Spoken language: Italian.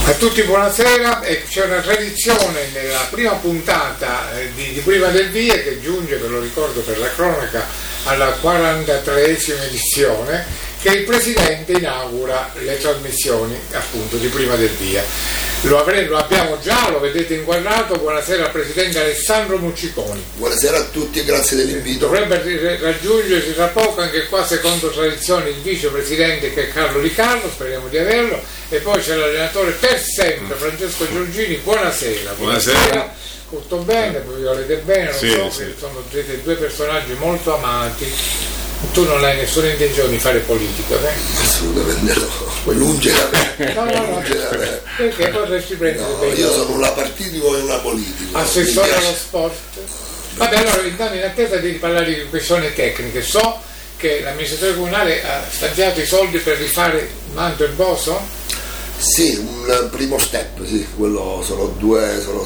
A tutti buonasera, c'è una tradizione nella prima puntata di Prima del Via che giunge, ve lo ricordo per la cronaca, alla 43esima edizione, che il Presidente inaugura le trasmissioni appunto di Prima del Via. Lo abbiamo già, lo vedete inquadrato. Buonasera al Presidente Alessandro Mucciconi. Buonasera a tutti e grazie dell'invito. Dovrebbe raggiungersi tra poco anche qua, secondo tradizione, il Vicepresidente che è Carlo Di Carlo, speriamo di averlo, e poi c'è l'allenatore per sempre Francesco Giorgini. Buonasera. Buonasera. Tutto bene, voi vi volete bene, non sì, so, sì. siete due personaggi molto amati. Tu non hai nessuna intenzione di fare politica, Assolutamente no, lungi da me. No. Perché potresti prendere io sono una partitico e una politica. assessore allo sport. Vabbè, allora intanto, in attesa di parlare di questioni tecniche, so che l'amministratore comunale ha stanziato i soldi per rifare il Manto e il Boso? Sì, un primo step, sì, quello sono